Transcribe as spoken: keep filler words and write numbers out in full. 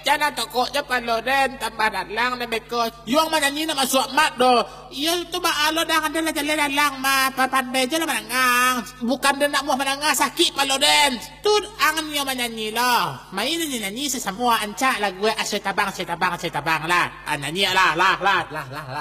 Jangan toko je paloden tambahan lang na beko. Yung manyanyi na masuk mat do. Yung tu ba alo dah ada lah jalan lang ma pandai je lah manangang. Bukan dia nak muah manangang sakit paloden. Tu angan yung manyanyi lah. Main ni nyanyi sesemua ancak lah gue asyik tabang asyik tabang asyik tabang lah. Nyanyi lah lah lah lah lah.